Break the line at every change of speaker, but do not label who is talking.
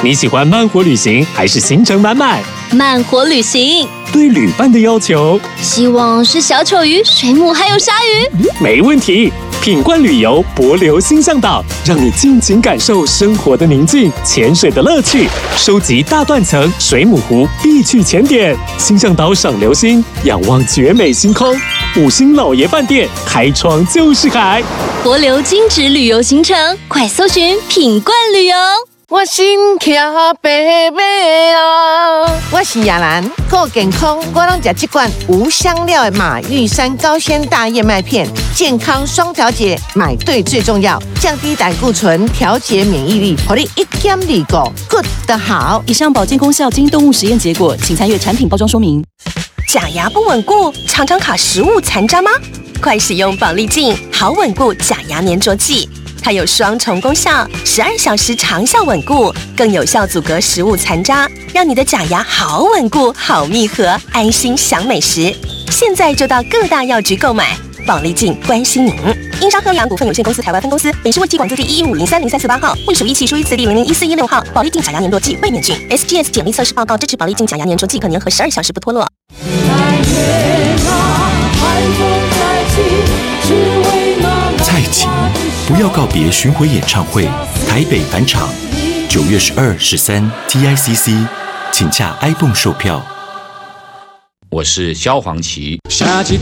你喜欢慢活旅行还是行程满满？
慢活旅行，
对旅伴的要求，
希望是小丑鱼、水母还有鲨鱼。
没问题。品冠旅游帛琉星象岛，让你尽情感受生活的宁静、潜水的乐趣，收集大断层、水母湖必去潜点。星象岛赏流星，仰望绝美星空。5星老爷饭店，开窗就是海。
帛琉精致旅游行程，快搜寻品冠旅游。
我心骑白马啊！我是亚兰，够健康，我拢吃这罐无香料的马玉山高纤大燕麦片，健康双调节，买对最重要，降低胆固醇，调节免疫力，让你一减二个 good 的好。
以上保健功效经动物实验结果，请参阅产品包装说明。
假牙不稳固，常常卡食物残渣吗？快使用保利净好稳固假牙粘着剂。它有双重功效，12小时长效稳固，更有效阻隔食物残渣，让你的假牙好稳固、好密合，安心享美食。现在就到各大药局购买，保利净关心您。英商科阳股份有限公司台湾分公司，北市卫计管字第115030348号，隶属1期书1次第001416号。保利净假牙粘着剂卫冕菌 ，SGS 检疫测试报告支持保利净假牙粘着剂可粘合12小时不脱落。
蔡琴不要告别巡回演唱会，台北返场，9月12、13 TICC， 请洽 iPhone 售票。
我是萧煌奇。
下起